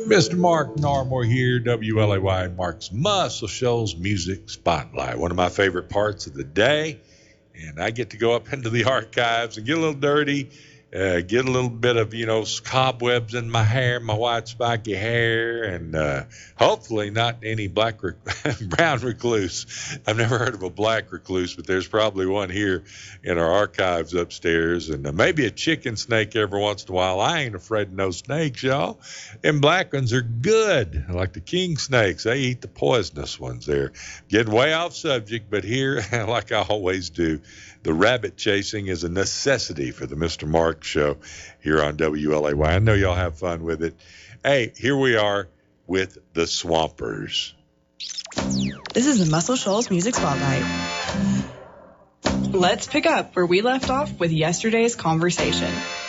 Mr. Mark Narmore here, WLAY Mark's Muscle Shoals Music Spotlight. One of my favorite parts of the day. And I get to go up into the archives and get a little dirty, get a little bit of, cobwebs in my hair, my white spiky hair, and hopefully not any brown recluse. I've never heard of a black recluse, but there's probably one here in our archives upstairs, and maybe a chicken snake every once in a while. I ain't afraid of no snakes, y'all. Them black ones are good, like the king snakes. They eat the poisonous ones. They're getting way off subject, but here, like I always do, the rabbit chasing is a necessity for the Mr. Mark Show here on WLAY. I know y'all have fun with it. Hey, here we are with the Swampers. This is the Muscle Shoals Music Spotlight. Let's pick up where we left off with yesterday's conversation.